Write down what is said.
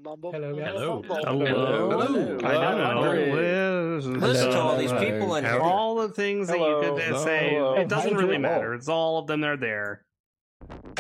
Mumble. Hello, guys. Hello. Hello. I don't know. Listen to all these people in here. All the things that you could say. Hello. It doesn't Hi, really Joel. matter. It's all of them. They're there.